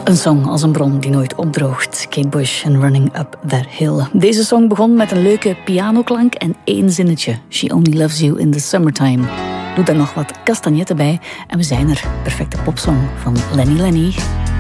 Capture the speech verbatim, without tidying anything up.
Een song als een bron die nooit opdroogt. Kate Bush en Running Up That Hill. Deze song begon met een leuke pianoklank en één zinnetje. She only loves you in the summertime. Doe daar nog wat castagnetten bij en we zijn er. Perfecte popsong van Lenny Lenny.